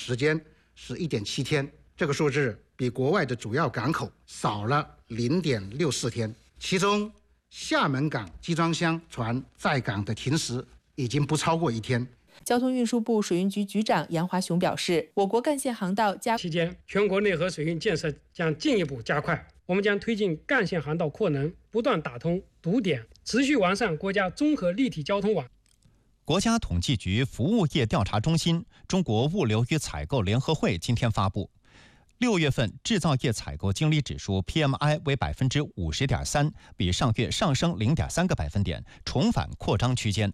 时间是1.7天，这个数字比国外的主要港口少了0.64天。其中，厦门港集装箱船在港的停时已经不超过1天。 交通运输部水运局局长杨华雄表示，我国干线航道期间，全国内河水运建设将进一步加快。我们将推进干线航道扩能，不断打通堵点，持续完善国家综合立体交通网。 国家统计局服务业调查中心、中国物流与采购联合会今天发布，6月份制造业采购经理指数 PMI 为50.3%，比上月上升0.3个百分点，重返扩张区间。